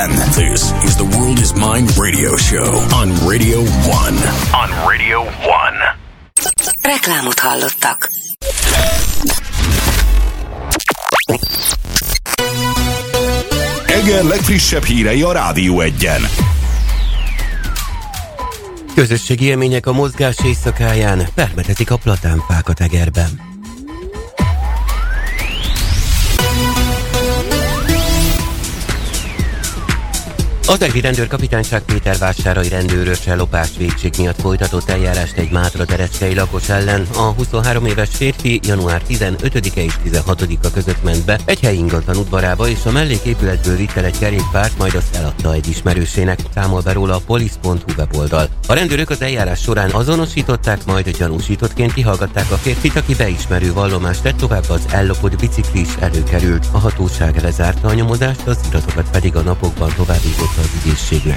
This is the World is Mine radio show on Radio 1. On Radio 1. Reklámot hallottak. Eger legfrissebb hírei a Rádió 1-en. Közösségi élmények a mozgás éjszakáján, permetezik a platánfákat Egerben. Az egri rendőrkapitányság Pétervásárai rendőrössel lopás végség miatt folytatott eljárást egy Mátra-Tereckei lakos ellen. A 23 éves férfi január 15-e és 16-a között ment be egy helyi ingatlan udvarába, és a melléképületből vitt el egy kerékpárt, majd azt eladta egy ismerősének, számol be róla a polisz.hu weboldal. A rendőrök az eljárás során azonosították, majd gyanúsítottként kihallgatták a férfit, aki beismerő vallomást tett, tovább az ellopott bicikli is előkerült. A hatóság lezárta a nyomozást, az iratokat pedig a napokban továbbította az ügyészségnek.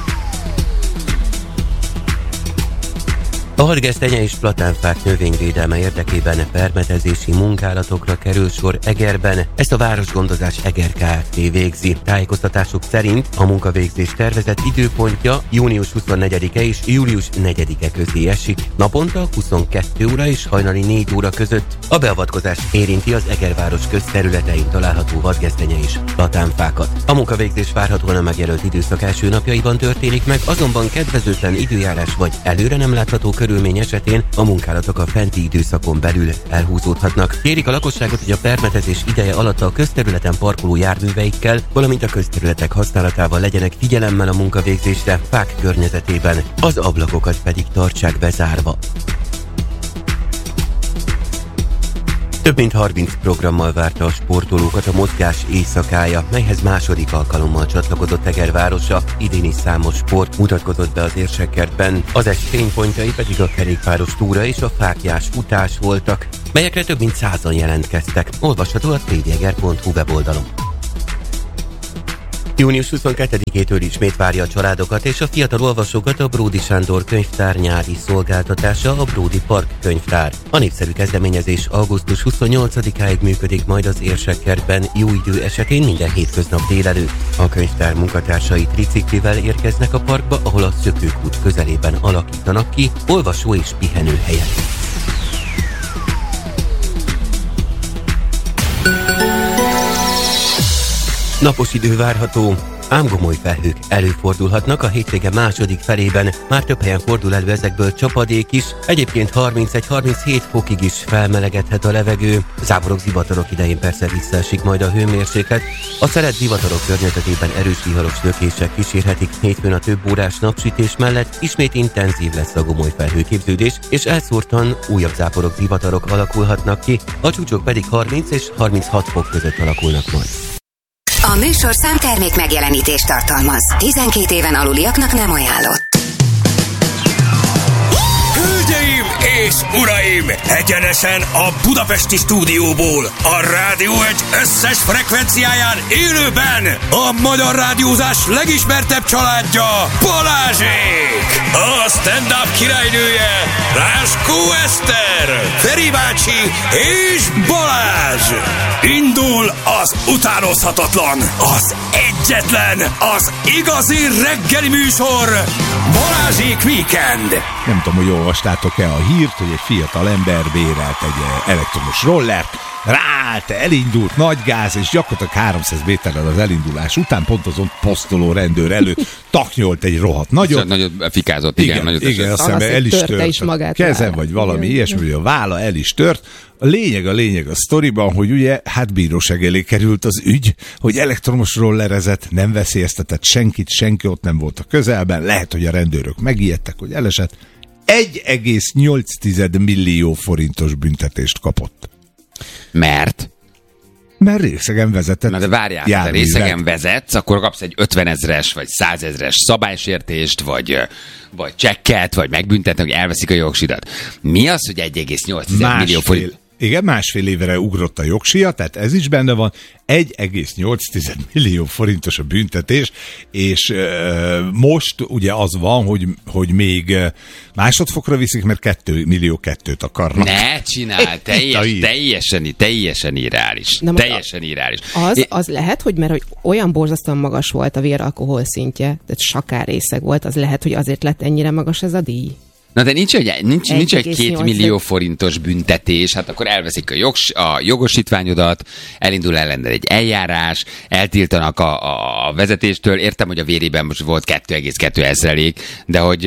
A hadgesztenye és platánfák növényvédelme érdekében permetezési munkálatokra kerül sor Egerben. Ezt a Városgondozás Eger Kft. Végzi. Tájékoztatásuk szerint a munkavégzés tervezett időpontja június 24-e és július 4-e közé esik. Naponta 22 óra és hajnali 4 óra között. A beavatkozás érinti az Egerváros közterületein található vadgesztenye és platánfákat. A munkavégzés várhatóan a megjelölt időszak első napjaiban történik meg, azonban kedvezőtlen időjárás vagy előre nem látható körülmény esetén a munkálatok a fenti időszakon belül elhúzódhatnak. Kérik a lakosságot, hogy a permetezés ideje alatt a közterületen parkoló járműveikkel, valamint a közterületek használatával legyenek figyelemmel a munkavégzésre, fák környezetében, az ablakokat pedig tartsák bezárva. Több mint 30 programmal várta a sportolókat a mozgás éjszakája, melyhez második alkalommal csatlakozott Eger városa. Idén is számos sport mutatkozott be az Érsekkertben. Az est fénypontjai pedig a kerékpáros túra és a fáklyás futás voltak, melyekre több mint 100-an jelentkeztek. Olvasható a tveger.hu weboldalon. Június 22-től ismét várja a családokat és a fiatal olvasókat a Bródi Sándor könyvtár nyári szolgáltatása, a Bródi Park könyvtár. A népszerű kezdeményezés augusztus 28-áig működik majd az Érsekkertben, jó idő esetén minden hétköznap délelőtt. A könyvtár munkatársai triciklivel érkeznek a parkba, ahol a Szökőkút közelében alakítanak ki olvasó és pihenőhelyet. Napos idő várható, ám gomoly felhők előfordulhatnak a hétvége második felében. Már több helyen fordul elő ezekből csapadék is, egyébként 31-37 fokig is felmelegedhet a levegő. Záporok, zivatarok idején persze visszaesik majd a hőmérséklet. A szelet zivatarok környezetében erős viharos lökések kísérhetik. Hétfőn a több órás napsütés mellett ismét intenzív lesz a gomoly felhőképződés, és elszórtan újabb záporok, zivatarok alakulhatnak ki, a csúcsok pedig 30 és 36 fok között alakulnak majd. A műsor számtermék megjelenítést tartalmaz. 12 éven aluliaknak nem ajánlott. Hölgyeim és uraim! Egyenesen a budapesti stúdióból, a Rádió 1 összes frekvenciáján élőben a magyar rádiózás legismertebb családja, Balázsék! A stand-up királynője, Ráskó Eszter, Feri bácsi és Balázs! Indul az utánozhatatlan, az egyetlen, az igazi reggeli műsor, Balázsék Weekend! Nem tudom, hogy olvastátok-e a hírt, hogy egy fiatal ember bérelt egy elektromos rollert, ráállt, elindult, nagy gáz, és gyakorlatilag 300 méterrel az elindulás után pont azon posztoló rendőr előtt taknyolt egy rohadt nagyot. Nagyot fikázott, igen, nagyot igen, azt hiszem el is tört. Kezem vagy valami ilyesmi, hogy a válla el is tört. A lényeg a sztoriban, hogy ugye, hát bíróság elé került az ügy, hogy elektromos rollerezett, nem veszélyeztetett senkit, senki ott nem volt a közelben, lehet, hogy a rendőrök megijedtek, hogy elesett. 1,8 millió forintos büntetést kapott. Mert részegen vezetett. Na de várjál, ha részegen vezetsz, akkor kapsz egy 50 000-es vagy 100 000-es szabálysértést, vagy csekket, vagy megbüntetnek, hogy elveszik a jogsidat. Mi az, hogy 1,8 millió forint? Igen, másfél évre ugrott a jogsija, tehát ez is benne van. 1,8 millió forintos a büntetés, és most ugye az van, hogy még másodfokra viszik, mert 2,2 millió akarnak. Ne csinál, teljesen irreális. Teljesen irreális. Az lehet, hogy mert hogy olyan borzasztóan magas volt a véralkohol szintje, tehát sakárrészeg volt, az lehet, hogy azért lett ennyire magas ez a díj. Na de nincs egy 2 millió forintos büntetés, hát akkor elveszik a jogosítványodat, elindul ellened egy eljárás, eltiltanak a vezetéstől, értem, hogy a vérében most volt 2,2%, de hogy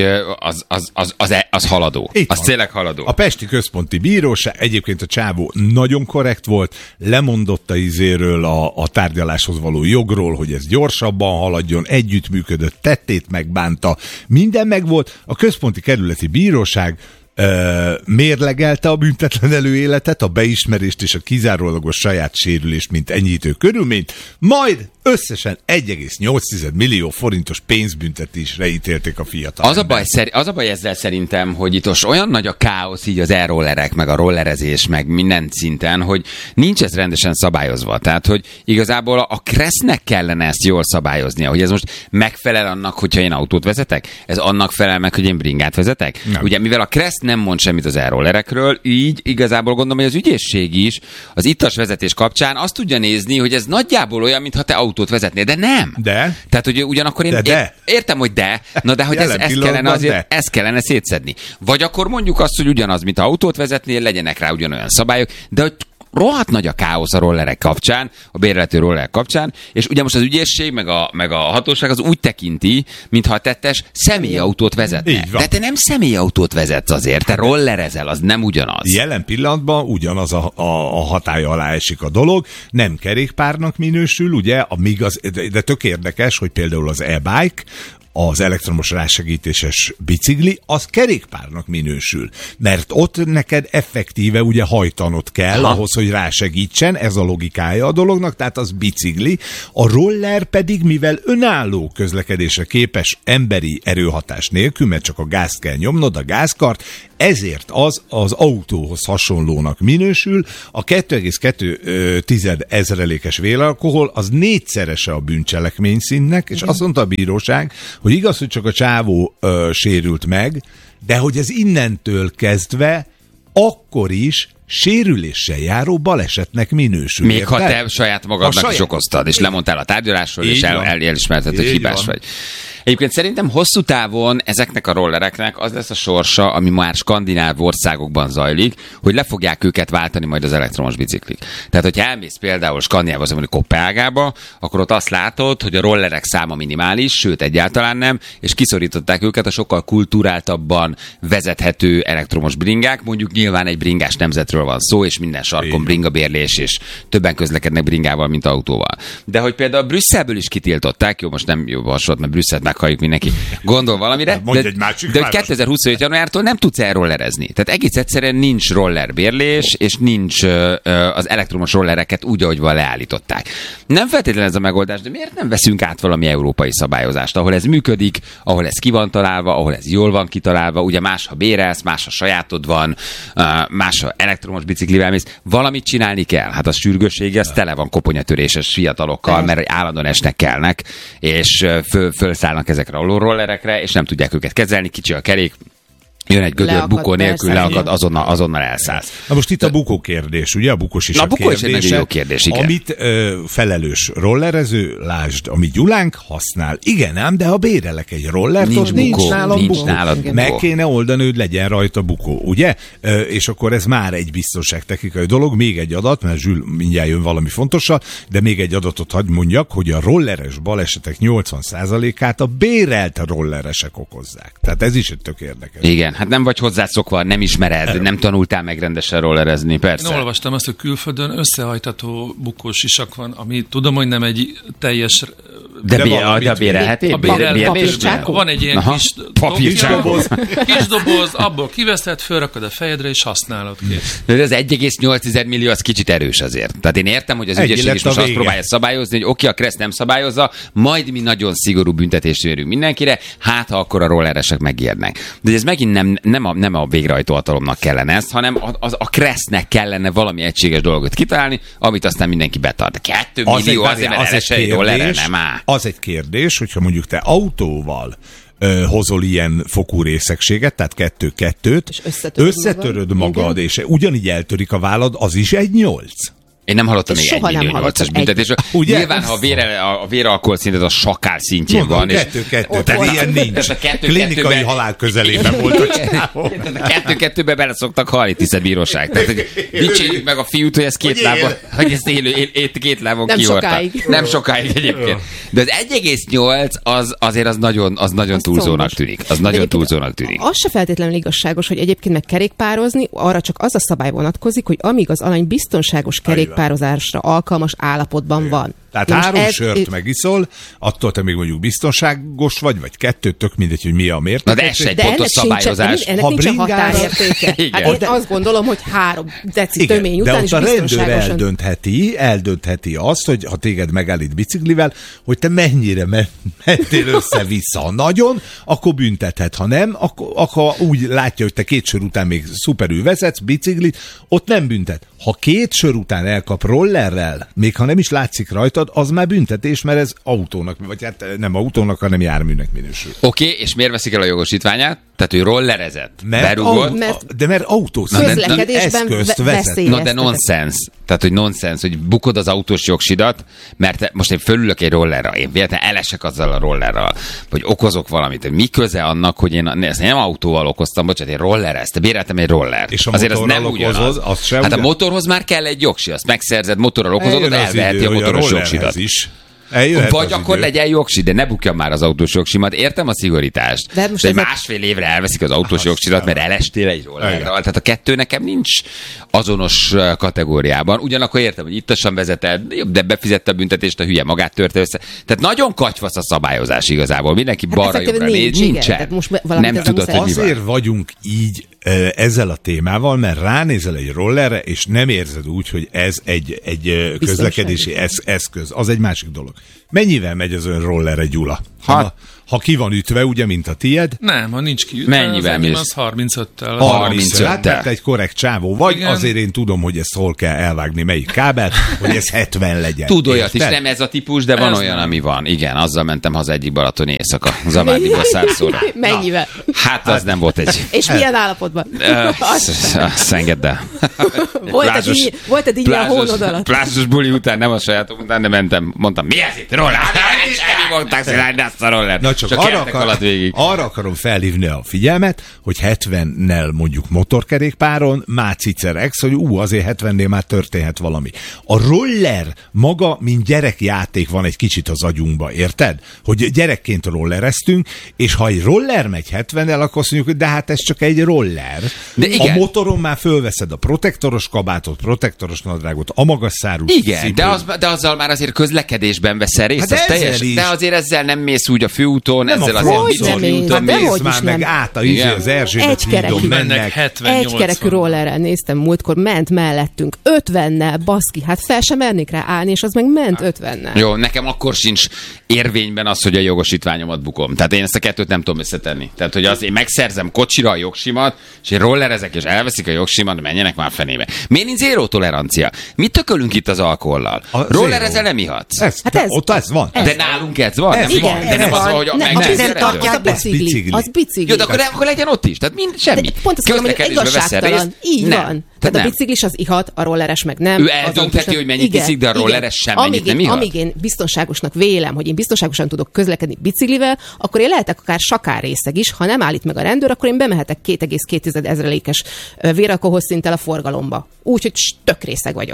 az haladó. Az tényleg haladó. A Pesti Központi Bíróság, egyébként a csávó nagyon korrekt volt, lemondott a izéről, a tárgyaláshoz való jogról, hogy ez gyorsabban haladjon, együttműködött, tettét megbánta, minden megvolt. A Központi Kerületi Bíróság mérlegelte a büntetlen előéletet, a beismerést és a kizárólagos saját sérülést, mint enyhítő körülményt, majd összesen 1,8 millió forintos pénzbüntetésre ítélték a fiatal. Az a baj ezzel szerintem, hogy itt olyan nagy a káosz így az e-rollerek, meg a rollerezés, meg minden szinten, hogy nincs ez rendesen szabályozva. Tehát, hogy igazából a Kressznek kellene ezt jól szabályoznia, hogy ez most megfelel annak, hogyha én autót vezetek? Ez annak felel meg, hogy én bringát vezetek? Nem. Ugye, mivel a Kressz nem mond semmit az e-rollerekről, így igazából gondolom, hogy az ügyészség is az ittas vezetés kapcsán azt tudja nézni, hogy ez nagyjából olyan, mintha te autót vezetnél, de nem. De? Tehát, hogy ugyanakkor én értem, hogy na de hogy ezt kellene szétszedni. Vagy akkor mondjuk azt, hogy ugyanaz, mint autót vezetnél, legyenek rá ugyanolyan szabályok, de hogy rohadt nagy a káosz a rollerek kapcsán, a bérlető rollerek kapcsán, és ugye most az ügyészség, meg a hatóság az úgy tekinti, mintha a tettes személyautót vezetne. De te nem személyautót vezetsz azért, te rollerezel, az nem ugyanaz. Jelen pillanatban ugyanaz a hatály alá esik a dolog, nem kerékpárnak minősül, ugye, de tök érdekes, hogy például az e-bike, az elektromos rásegítéses bicikli, az kerékpárnak minősül. Mert ott neked effektíve ugye hajtanod kell ahhoz, hogy rásegítsen, ez a logikája a dolognak, tehát az bicikli. A roller pedig, mivel önálló közlekedésre képes emberi erőhatás nélkül, mert csak a gázt kell nyomnod, a gázkart, ezért az autóhoz hasonlónak minősül. A 2,2 ezrelékes véralkohol az 4-szerese a bűncselekmény szintnek, és azt mondta a bíróság, hogy igaz, hogy csak a csávó sérült meg, de hogy ez innentől kezdve akkor is sérüléssel járó balesetnek minősül. Még ha te saját magadnak is okoztad, és lemondtál a tárgyalásról, és elismerted, hogy hibás vagy. Egyébként szerintem hosszú távon ezeknek a rollereknek az lesz a sorsa, ami már skandináv országokban zajlik, hogy le fogják őket váltani majd az elektromos biciklik. Tehát, hogyha elmész például Skandinávba, mondjuk Koppenhágába, akkor ott azt látod, hogy a rollerek száma minimális, sőt egyáltalán nem, és kiszorították őket a sokkal kulturáltabban vezethető elektromos bringák. Mondjuk nyilván egy bringás nemzetről van szó, és minden sarkon bringabérlés, és többen közlekednek bringával, mint autóval. De hogy például Brüsszelből is kitiltották, jó, most nem jó hasonló, mert Brüsszelt meghalljuk mindenki, gondol valamire, de hogy 2027 januártól nem tudsz elrollerezni. Tehát egész egyszerűen nincs rollerbérlés, és nincs az elektromos rollereket úgy, ahogy van leállították. Nem feltétlenül ez a megoldás, de miért nem veszünk át valami európai szabályozást, ahol ez működik, ahol ez ki van találva, ahol ez jól van kitalálva, ugye más, ha bérelsz, más, ha sajátod van, más, ha elektromos biciklivel mész, valamit csinálni kell. Hát a sürgőssége, ez tele van koponyatöréses fiatalokkal, mert állandóan esnek kelnek, és fölszállnak ezekre a rollerekre, és nem tudják őket kezelni, kicsi a kerék, jön egy gödör, bukó nélkül leakad, azonnal elszállsz. Na most itt a bukó kérdés, ugye? A bukós is a bukó kérdése. Is egy nagyon jó kérdés, igen. Amit felelős rollerező, lásd, ami Gyulánk használ. Igen ám, de ha bérelek egy rollert, nincs nálam bukó. Meg kéne oldani, hogy legyen rajta bukó, ugye? És akkor ez már egy biztonságtechnikai dolog. Még egy adat, mert Zsül mindjárt jön valami fontossal, de még egy adatot hadd mondjak, hogy a rolleres balesetek 80%-át a bérelt rolleresek okozzák. Tehát ez is egy tök érdekes. Igen. Hát nem vagy hozzászokva, nem ismered, nem tanultál meg rendesen rollerezni, persze. Én olvastam azt, hogy külföldön összehajtható bukós sisak van, ami tudom, hogy nem egy teljes De bérelheti? Van egy ilyen kis doboz, abból kiveszed, fölrakod a fejedre, és használod ki. De az 1,8 millió az kicsit erős azért. Tehát én értem, hogy az ügyészség is most azt próbálja szabályozni, hogy oké, a Kressz nem szabályozza, majd mi nagyon szigorú büntetést érünk mindenkire, hát ha akkor a rolleresek megijednek. De ez megint nem a végrehajtó hatalomnak kellene ezt, hanem a Kressznek kellene valami egységes dolgot kitalálni, amit aztán mindenki betart. 2 millió azért, mert elesett rollerre nem áll. Az egy kérdés, hogyha mondjuk te autóval hozol ilyen fokú részegséget, tehát 2-2-t, összetöröd magad, és ugyanígy eltörik a vállad, az is 1,8. Én nem hallottam még 1,8-as büntetésről. Nyilván, ha a véralkohol szintet a sakál szintjén van. 2-2, tehát ilyen nincs. Klinikai halál közelében volt a csávó. 2-2-be bele szoktak halni, tisztelt bíróság. Tehát dicsérjük meg a fiút, hogy ez két lábon kihordta. Nem sokáig egyébként. De az 1,8 azért az nagyon túlzónak tűnik. Az nagyon túlzónak tűnik. Az se feltétlenül igazságos, hogy egyébként meg kerékpározni, arra csak az a szabály vonatkozik, hogy amíg az alany biztonságos kerékpározásra alkalmas állapotban van. Tehát 3 sört megiszol, attól te még mondjuk biztonságos vagy 2, tök mindegy, hogy mi a mérték. Na de ez egy pontos szabályozás. Ennek nincsen határértéke. Hát én azt gondolom, hogy 3 deci tömény után is biztonságosan. De eldöntheti azt, hogy ha téged megállít biciklivel, hogy te mennyire mentél össze-vissza. Nagyon, akkor büntethet. Ha nem, akkor úgy látja, hogy te 2 sör után még szuperül vezetsz biciklit, ott nem büntet. Ha 2 sör után elkap rollerrel, még ha nem is látszik rajtad, az már büntetés, mert ez autónak, vagy hát nem autónak, hanem járműnek minősül. Oké, és miért veszik el a jogosítványát? Tehát, hogy rollerezett, berúgott. Mert autós eszközt vezet. Na de nonsens. Tehát, hogy nonsens, hogy bukod az autós jogsidat, mert most én fölülök egy rollerra, én véletlenül elesek azzal a rollerral, vagy okozok valamit. Mi köze annak, hogy én nem autóval okoztam, bocsánat, én rollereztem, béreltem egy roller. És azért az nem ugyanaz. Hát a motorhoz már kell egy jogsi, azt megszerzed, motorral okozod, elveheti a motoros jogsidat. Vagy akkor legyen jogsi, de ne bukja már az autós jogsimat. Értem a szigorítást. De egy másfél évre elveszik az autós jogsidat, mert elestél egy rollerral. Tehát a 2 nekem nincs azonos kategóriában. Ugyanakkor értem, hogy ittasan vezeted, de befizette a büntetést, a hülye magát törte össze. Tehát nagyon katyvasz a szabályozás igazából. Mindenki balra-jobbra néz. Nincsen. Nem tudod, hogy mi van. Azért vagyunk így ezzel a témával, mert ránézel egy rollerre, és nem érzed úgy, hogy ez egy közlekedési eszköz. Az egy másik dolog. Mennyivel megy az ön rollerre, Gyula? Ha ki van ütve, ugye, mint a tied? Nem, ha nincs kiütve, mennyivel mész? Az 35-tel. 35-tel. Hát egy korrekt csávó vagy, igen. Azért én tudom, hogy ezt hol kell elvágni, melyik kábelt, hogy ez 70 legyen. Tud olyat is, nem ez a típus, de van olyan, ami van. Igen, azzal mentem haza egyik balatoni éjszaka, Zamárdiból Szárszóra. Mennyivel? Hát az nem volt egy... És milyen állapotban? Azt engedd el. Volt-e így a hónod alatt? Plázsos buli után, nem a sajátom után, de mentem, mondtam, mi ez itt? Roller? Semmi mondták, hogy azt a roller. Csak arra akarom felhívni a figyelmet, hogy 70-nel mondjuk motorkerékpáron, már cicerex, hogy azért 70-nél már történhet valami. A roller maga, mint gyerekjáték van egy kicsit az agyunkba, érted? Hogy gyerekként rollereztünk, és ha egy roller megy 70-nel, akkor azt mondjuk, hogy de hát ez csak egy roller. De igen. A motoron már fölveszed a protektoros kabátot, protektoros nadrágot, a magas szárú igen, de azzal már azért közlekedésben veszel részt, hát de azért ezzel nem mész úgy a főúton, nem ezzel azért Bicoli úton mész már meg át az Erzsébet hídon mennek. Egykerekű rollerrel néztem múltkor, ment mellettünk 50-nel, baszki, hát fel sem mernék rá állni, és az meg ment 50-nel. Jó, nekem akkor sincs érvényben az, hogy a jogosítványomat bukom. Tehát én ezt a kettőt nem tudom összetenni. Tehát, hogy az én megszerzem kocsira a jogsimat, és én rollerezek, és elveszik a jogsimat, menjenek már fenébe. Miért nincs zéró tolerancia? Mit tökölünk itt az alkohollal? Rollerezel nem ihatsz. Ott ez van. De nálunk ez van. De nem az, hogy az bicikli. Az bicikli. Jó, de akkor legyen ott is. Tehát semmi. Pont azt mondom, hogy igazságtalan. Így van. Tehát a biciklis az ihat, a rolleres meg nem. Ő eldöntheti, hogy mennyit iszik, de a rolleres sem mennyit nem ihat. Amíg én biztonságosnak vélem, hogy én biztonságosan tudok közlekedni biciklivel, akkor én lehetek akár sakárrészeg is. Ha nem állít meg a rendőr, akkor én bemehetek 2,2 ezrelékes véralkohol szinttel a forgalomba. Úgyhogy tök részeg vagyok.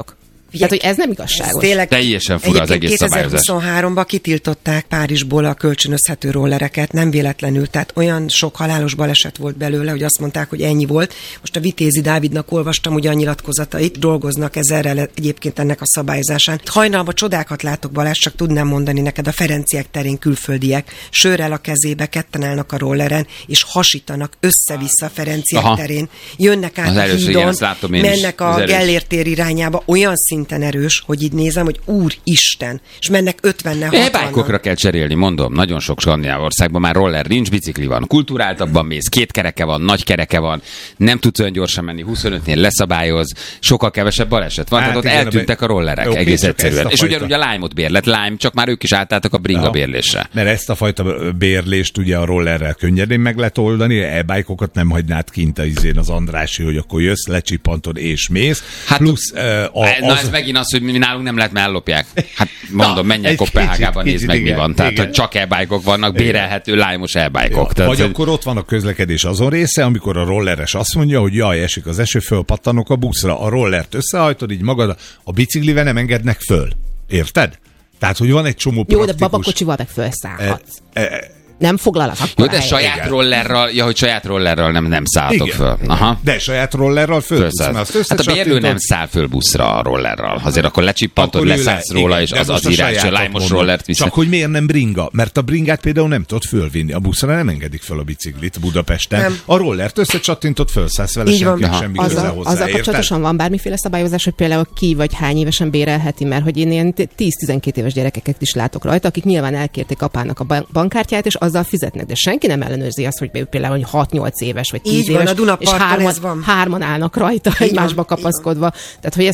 Tehát, hogy ez nem igazságos. Tényleg, teljesen fura az egész szabályozás. 2023-ban kitiltották Párizsból a kölcsönözhető rollereket, nem véletlenül, tehát olyan sok halálos baleset volt belőle, hogy azt mondták, hogy ennyi volt. Most a Vitézi Dávidnak olvastam ugye a nyilatkozatait, dolgoznak ezerrel egyébként ennek a szabályozásán. Hajnalban csodákat látok, Balázs, csak tudnám mondani neked, a Ferenciek terén külföldiek sörrel a kezébe, ketten állnak a rolleren, és hasítanak össze-vissza a Ferenciek terén. Jönnek át a hídon, mennek a Gellért tér irányába, olyan szinten erős, hogy így nézem, hogy úristen, és mennek 50-nel, 60-nal. E-bike-okra kell cserélni, mondom, nagyon sok skandináv országban már roller nincs, bicikli van, kulturáltabban mész, 2 kereke van, nagy kereke van, nem tudsz olyan gyorsan menni, 25-nél leszabályoz, sokkal kevesebb baleset van, tehát ott eltűntek a rollerek egész egyszerűen. És ugyanúgy a Lime-ot bérlet, Lime, csak már ők is átálltak a bringa bérlésre. Mert ezt a fajta bérlést ugye a rollerrel könnyedén meg lehet oldani, e-bike-okat nem hagynád kint az Andrási, hogy akkor jössz, lecsipantod és mész. Hát, plusz ez megint az, hogy mi nálunk nem lehet, mert ellopják. Hát mondom, menjek Koppenhágában, nézd meg, mi van. Tehát, hogy csak e-bike-ok vannak, bérelhető Lime-os e-bike-ok. Ja, vagy akkor ott van a közlekedés azon része, amikor a rolleres azt mondja, hogy jaj, esik az eső, fölpattanok a buszra, a rollert összehajtod, így magad, a biciklivel nem engednek föl. Érted? Tehát, hogy van egy csomó praktikus... Jó, de babakocsival meg felszállhatsz. Nem foglalak akkor. Jó, de saját rollerral, hogy saját rollerral nem szálltok föl. Aha. De saját rollerral föl. Hát a bérlő nem száll föl buszra a rollerral. Azért akkor lecsippantod, leszállsz róla, és az írás, a Lime-os rollert viszont. Csak hogy miért nem bringa? Mert a bringát például nem tudod fölvinni. A buszra nem engedik föl a biciklit Budapesten. Nem. A rollert összecsattintott, fölszállsz vele, semmi köze hozzá. Azzal kapcsolatosan van bármiféle szabályozás, hogy például ki vagy hány évesen bérelheti, mert hogy én ilyen 10-12 éves gyerekeket is látok rajta, akik nyilván elkérték apának a bankkártyát, és azzal fizetnek, de senki nem ellenőrzi azt, hogy például 6-8 éves vagy 10 így éves, van, és hárman állnak rajta egymásba kapaszkodva. Tehát, hogy ez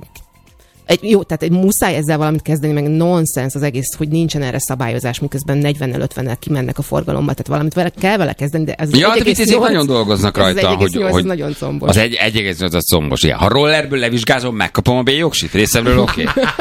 egy muszáj ezzel valamit kezdeni, meg nonsens az egész, hogy nincsen erre szabályozás, miközben 40-50-nel kimennek a forgalomba, tehát valamit kell vele kezdeni, de ez ja, de Vitézik nagyon dolgoznak rajta, hogy nagyon combos. Az 1,8 az combos. Igen. Ha rollerből levizsgázom, megkapom a B-jogsit, részemről oké.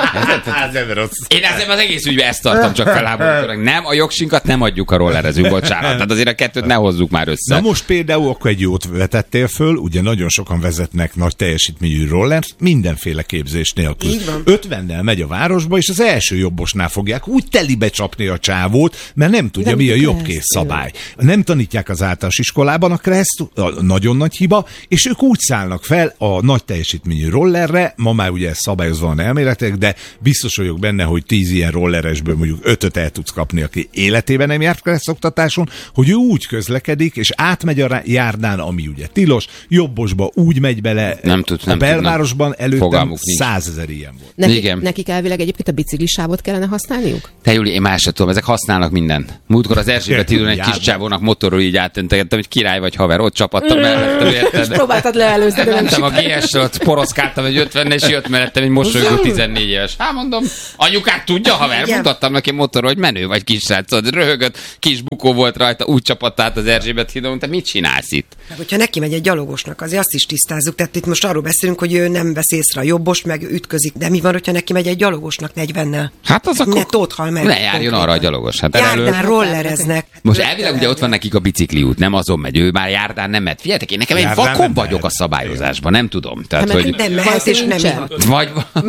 Én ezzel az egész ügyben ezt tartom, csak felháborítónak. Nem, a jogsinkat nem adjuk a rollerezünk, bocsánat. Tehát azért a kettőt ne hozzuk már össze. Na most például akkor egy jót vetettél föl, ugye nagyon sokan vezetnek nagy teljesítményű rollert, mindenféle képzés nélkül. 50-nel megy a városba, és az első jobbosnál fogják úgy telibe csapni a csávót, mert nem tudja, mi a jobbkész szabály. Nem tanítják az általános iskolában a kreszt, nagyon nagy hiba, és ők úgy szállnak fel a nagy teljesítményű rollerre, ma már ugye ez szabályozva van elméletek, de biztos vagyok benne, hogy 10 ilyen rolleresből mondjuk 5-öt el tudsz kapni, aki életében nem járt kresszoktatáson, hogy ő úgy közlekedik, és átmegy a járdán, ami ugye tilos, jobbosba úgy megy bele, a belvárosban előttem 100 000 ilyen volt. Nekik elvileg egyébként a biciklisávot kellene használniuk? Te Júli, én más sem tudom, ezek használnak mindent. Múltkor az Erzsébet hídon egy kis csávónak motorról így átöntegettem, hogy király vagy haver, ott csapattam mellettem, érted? És próbáltad leelőzni, de nem a GS-ről, ott poroszkáltam egy 50 és jött mellettem egy mosolygó 14 éves. Hát mondom, anyukát tudja, haver, mutattam neki motorról, hogy menő vagy kis srác, röhögött, kis bukó volt rajta, úgy csapadt át az Erzsébet hídon, te mit csinálsz itt? Meg hogyha neki megy egy gyalogosnak, azért azt is tisztázzuk, tehát itt most arról beszélünk, hogy ő nem vesz észre a jobbos, meg ütközik, de mi van, hogyha neki megy egy gyalogosnak 40-nel? Hát az akkor ne tóthal meg. Ne járjon arra a gyalogos. Hát járdán rollereznek. Most elvileg ugye ott van nekik a bicikliút, nem azon megy, ő már járdán nem megy. Figyeljetek, én nekem egy vakon vagyok a szabályozásban, nem tudom. Tehát, hogy nem mehet és nem ihat. Vagy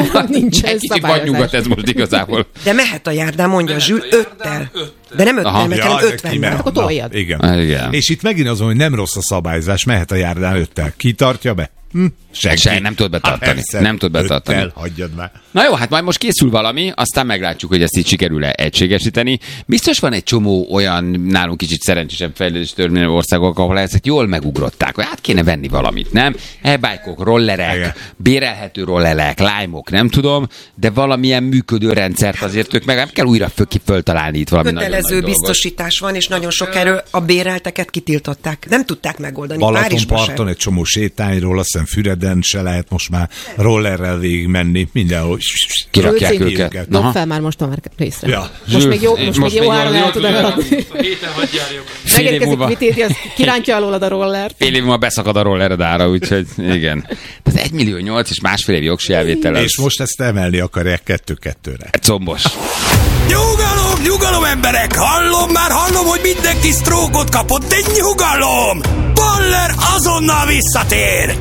egy kicsit vagy nyugat ez most igazából. De mehet a járdán, mondja Zsül, 5-tel. De nem 5-tel, hanem 50-tel. Akkor toljad. Igen. És itt megint azon, hogy nem rossz a szabályzás, mehet a járdán 5-tel. Ki tartja be? Senki. Nem tud betartani. Nem tud betartani. Hagyjad már. Na jó, hát majd most készül valami, aztán meglátjuk, hogy ezt így sikerül-e egységesíteni. Biztos van egy csomó olyan nálunk kicsit szerencsésebb fejlődés történő országok, ahol ezeket jól megugrották, hogy át kéne venni valamit, nem? E-bike-ok, rollerek, bérelhető rollerek, Lime-ok, nem tudom, de valamilyen működő rendszert azért ők meg nem kell újra föltalálni itt valami kötelező biztosítás van, és nagyon sok erő a bérelteket kitiltották. Nem tudták megoldani. Balatonparton egy csomó sétányról, azt hiszem Füreden se lehet most már rollerrel végig menni, mindenhol kirakják őket. Dob fel már most a részre. Ja. Most még jó áron el tudod adni. Héten hadd járjak. Megérkezik Vitézi, az kirántja alólad a rollert. Fél év múlva beszakad a rollered ára, úgyhogy igen. Tehát 1,8 millió és másfél év jogsi elvétel. És most ezt emelni akarják 2-2-re. Combos. Nyugalom emberek! Hallom, hogy mindenki sztrókot kapott, de nyugalom! Baller azonnal visszatér!